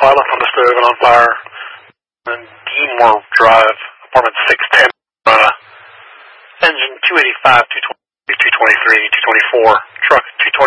fire left on the stove and on fire. And Deanmore Drive, apartment 610, engine 285, 223, 224, truck